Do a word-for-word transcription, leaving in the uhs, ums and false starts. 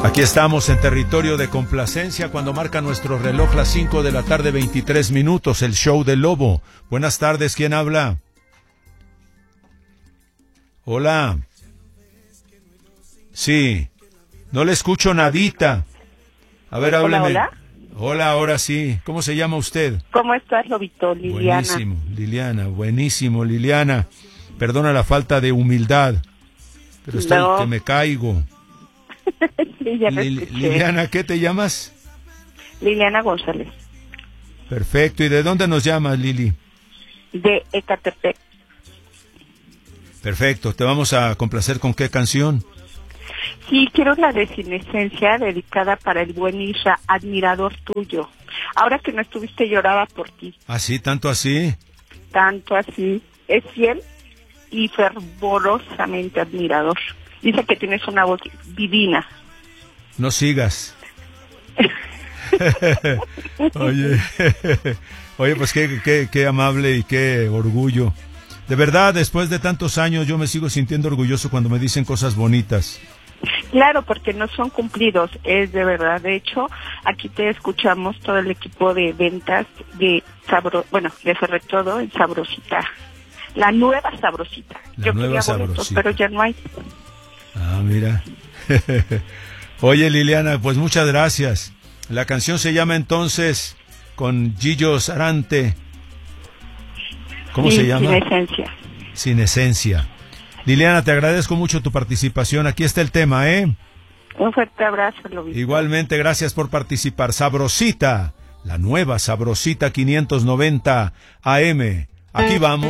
Aquí estamos en territorio de complacencia cuando marca nuestro reloj las cinco de la tarde, veintitrés minutos, el show del Lobo. Buenas tardes, ¿quién habla? Hola. Sí, no le escucho nadita. A ver, hábleme. Hola, hola. Hola, ahora sí. ¿Cómo se llama usted? ¿Cómo estás, Lobito? Liliana. Buenísimo, Liliana, buenísimo, Liliana. Perdona la falta de humildad, pero estoy No. que me caigo. Sí, ya lo Lil- escuché. Liliana, ¿qué te llamas? Liliana González, Perfecto. ¿Y de dónde nos llamas, Lili? de Ecatepec. Perfecto. ¿Te vamos a complacer con qué canción? Sí, quiero la de Sinescencia dedicada para el buen Isra, admirador tuyo. Ahora que no estuviste, lloraba por ti. ¿Ah, sí? ¿Tanto así? Tanto así. Es fiel y fervorosamente admirador. Dice que tienes una voz divina. No sigas. Oye, oye, pues qué, qué, qué amable y qué orgullo. De verdad, después de tantos años, yo me sigo sintiendo orgulloso cuando me dicen cosas bonitas. Claro, porque no son cumplidos, es de verdad. De hecho, aquí te escuchamos todo el equipo de ventas de Sabro, bueno, de Ferretodo en Sabrosita. La nueva Sabrosita. La Yo nueva quería boletos, Sabrosita. pero ya no hay. Ah, mira. Oye, Liliana, pues muchas gracias. La canción se llama entonces con Gillo Sarante. ¿Cómo Sí, se llama? Sin esencia. Sin esencia. Liliana, te agradezco mucho tu participación. Aquí está el tema, ¿eh? Un fuerte abrazo, Lobito. Igualmente, gracias por participar. Sabrosita, la nueva Sabrosita quinientos noventa A M. Aquí vamos.